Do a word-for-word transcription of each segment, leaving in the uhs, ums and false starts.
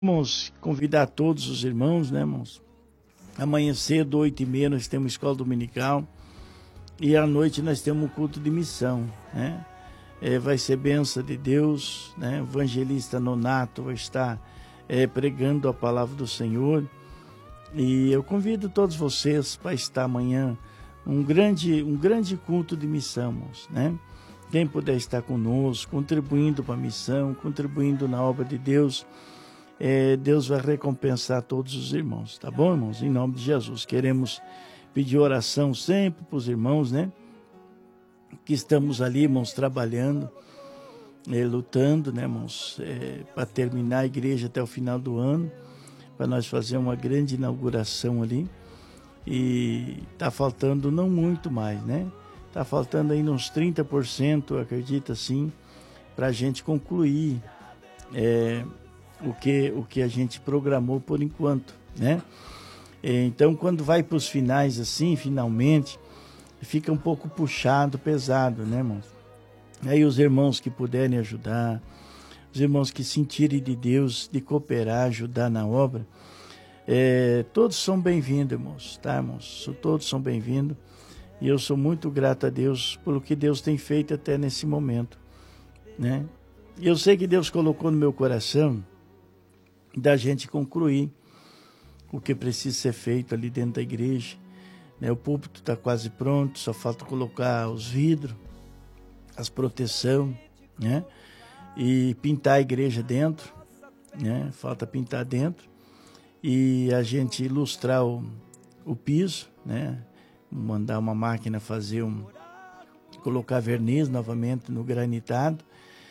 Vamos convidar todos os irmãos, né, irmãos? Amanhã cedo, oito e meia, nós temos escola dominical. E à noite nós temos um culto de missão, né? É, vai ser bênção de Deus, né? O evangelista Nonato vai estar é, pregando a palavra do Senhor. E eu convido todos vocês para estar amanhã um grande, um grande culto de missão, né? Quem puder estar conosco, contribuindo para a missão, contribuindo na obra de Deus, é, Deus vai recompensar todos os irmãos, tá bom, irmãos? Em nome de Jesus, queremos pedir oração sempre para os irmãos, né? Que estamos ali, irmãos, trabalhando, é, lutando, né, irmãos, é, para terminar a igreja até o final do ano, para nós fazer uma grande inauguração ali. E tá faltando não muito mais, né? Tá faltando ainda uns trinta por cento, acredito assim, para a gente concluir é, o, que, o que a gente programou por enquanto, né? Então, quando vai para os finais assim, finalmente, fica um pouco puxado, pesado, né, irmãos? Aí os irmãos que puderem ajudar, os irmãos que sentirem de Deus, de cooperar, ajudar na obra, é, todos são bem-vindos, irmãos, tá, irmãos? Todos são bem-vindos. E eu sou muito grato a Deus pelo que Deus tem feito até nesse momento, né? E eu sei que Deus colocou no meu coração da gente concluir o que precisa ser feito ali dentro da igreja, né? O púlpito está quase pronto, só falta colocar os vidros, as proteção, né? E pintar a igreja dentro, né? Falta pintar dentro e a gente ilustrar o, o piso, né? Mandar uma máquina fazer um, colocar verniz novamente no granitado.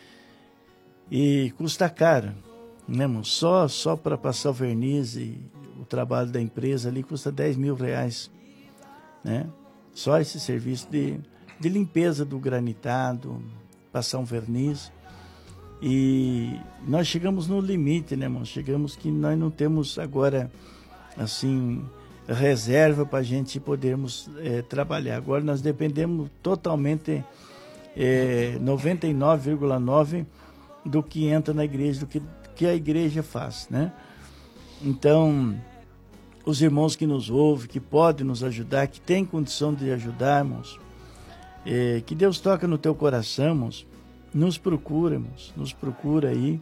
E custa caro, né, irmão? Só, só para passar o verniz e o trabalho da empresa ali custa dez mil reais, né? Só esse serviço de, de limpeza do granitado, passar um verniz. E nós chegamos no limite, né, irmão? Chegamos que nós não temos agora, assim, reserva para a gente podermos é, trabalhar. Agora nós dependemos totalmente, é, noventa e nove vírgula nove por cento do que entra na igreja, do que, que a igreja faz, né? Então, os irmãos que nos ouvem, que podem nos ajudar, que têm condição de ajudar, irmãos, é, que Deus toca no teu coração, irmãos, nos procura, irmãos, nos procura aí,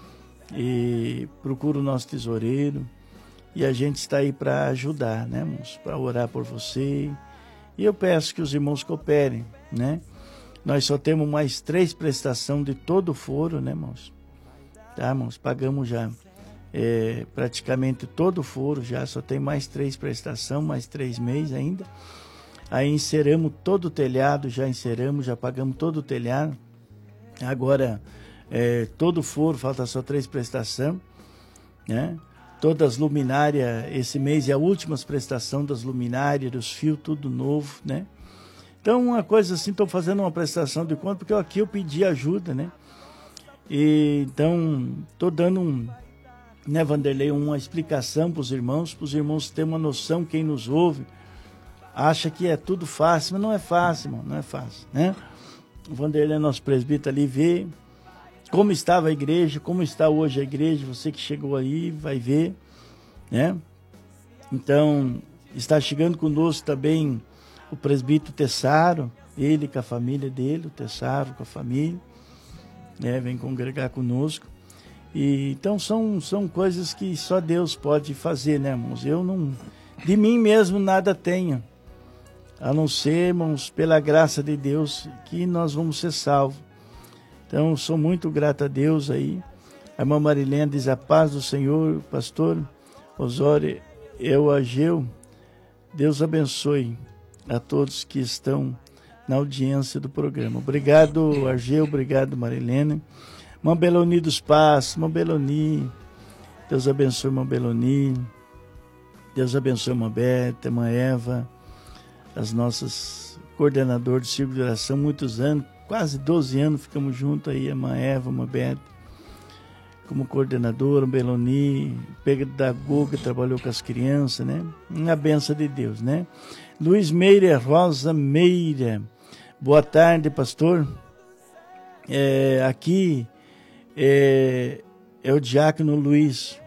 e procura o nosso tesoureiro. E a gente está aí para ajudar, né, irmãos? Para orar por você. E eu peço que os irmãos cooperem, né? Nós só temos mais três prestações de todo o foro, né, irmãos? Tá, irmãos? Pagamos já é, praticamente todo o foro, já só tem mais três prestações, mais três meses ainda. Aí enceramos todo o telhado, já enceramos, já pagamos todo o telhado. Agora, é, todo o foro, falta só três prestações, né? Todas as luminárias, esse mês é a última prestação das luminárias, dos fios, tudo novo, né? Então, uma coisa assim, estou fazendo uma prestação de conta, porque aqui eu pedi ajuda, né? E, então, estou dando, um, né, Vanderlei, uma explicação para os irmãos, para os irmãos terem uma noção, quem nos ouve, acha que é tudo fácil, mas não é fácil, irmão, não é fácil, né? O Vanderlei, nosso presbítero ali, vê como estava a igreja, como está hoje a igreja, você que chegou aí vai ver, né? Então, está chegando conosco também o presbítero Tessaro, ele com a família dele, o Tessaro com a família, né? Vem congregar conosco. E, então, são, são coisas que só Deus pode fazer, né, irmãos? Eu não, de mim mesmo nada tenho, a não ser, irmãos, pela graça de Deus, que nós vamos ser salvos. Então, sou muito grato a Deus aí. A irmã Marilena diz: a paz do Senhor, pastor Osório, eu, Ageu, Deus abençoe a todos que estão na audiência do programa. Obrigado, Ageu, obrigado, Marilena. Irmã Beloni dos Passos, irmã Beloni, Deus abençoe, irmã Beloni. Deus abençoe, irmã Beta, irmã Eva, as nossas coordenadoras de círculo de oração, muitos anos, quase doze anos ficamos juntos aí, a irmã Eva, a irmã Beta, como coordenadora, o Beloni, pedagoga, trabalhou com as crianças, né? Uma benção de Deus, né? Luiz Meira, Rosa Meira, boa tarde, pastor. É, aqui é, é o diácono Luiz,